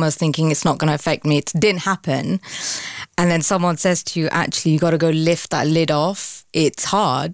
traumas thinking it's not going to affect me. It didn't happen. And then someone says to you, actually, you got to go lift that lid off. It's hard.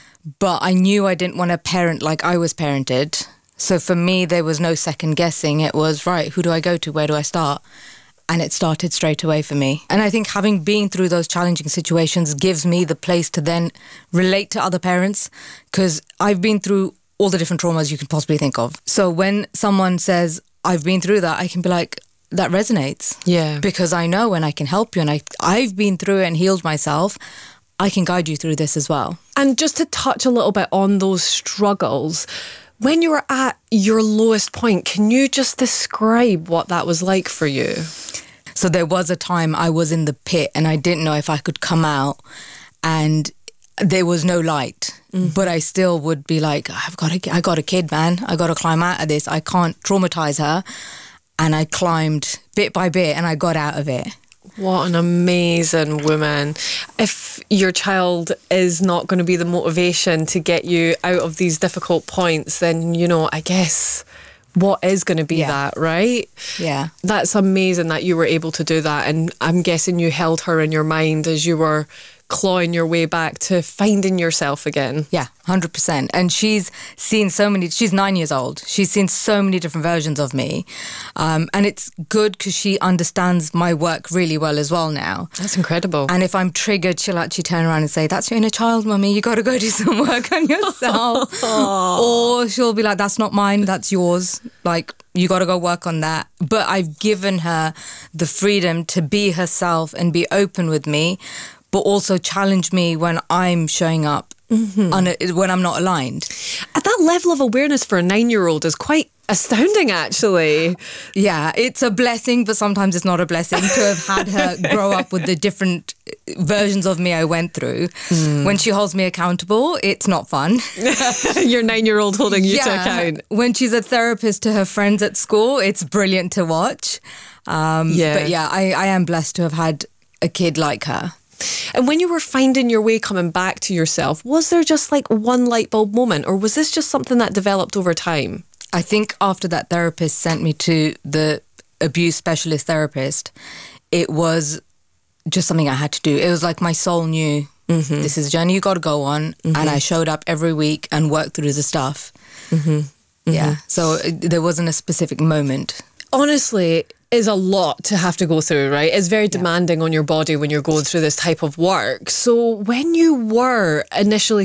But I knew I didn't want to parent like I was parented. So for me, there was no second guessing. It was, right, who do I go to? Where do I start? And it started straight away for me. And I think having been through those challenging situations gives me the place to then relate to other parents, because I've been through all the different traumas you can possibly think of. So when someone says, I've been through that, I can be like, that resonates. Yeah. Because I know and I can help you, and I've been through it and healed myself. I can guide you through this as well. And just to touch a little bit on those struggles, when you were at your lowest point, can you just describe what that was like for you? So there was a time I was in the pit and I didn't know if I could come out, and there was no light. But I still would be like, I got a kid, man. I got to climb out of this. I can't traumatize her. And I climbed bit by bit and I got out of it. What an amazing woman. If your child is not going to be the motivation to get you out of these difficult points, then, I guess what is going to be that, right? Yeah. That's amazing that you were able to do that. And I'm guessing you held her in your mind as you were clawing your way back to finding yourself again. Yeah, 100%. And she's seen she's 9 years old. She's seen so many different versions of me. And it's good because she understands my work really well as well now. That's incredible. And if I'm triggered, she'll actually turn around and say, that's your inner child, mummy. You got to go do some work on yourself. Or she'll be like, that's not mine, that's yours. Like, you got to go work on that. But I've given her the freedom to be herself and be open with me, but also challenge me when I'm showing up, when I'm not aligned. At that level of awareness for a 9-year-old is quite astounding, actually. Yeah, it's a blessing, but sometimes it's not a blessing to have had her grow up with the different versions of me I went through. When she holds me accountable, it's not fun. Your 9-year-old holding you to account. When she's a therapist to her friends at school, it's brilliant to watch. But yeah, I am blessed to have had a kid like her. And when you were finding your way coming back to yourself, was there just like one light bulb moment, or was this just something that developed over time? I think after that therapist sent me to the abuse specialist therapist, it was just something I had to do. It was like my soul knew, this is a journey you got to go on. And I showed up every week and worked through the stuff. Yeah, so there wasn't a specific moment. Honestly, is a lot to have to go through, right? It's very demanding on your body when you're going through this type of work. So when you were initially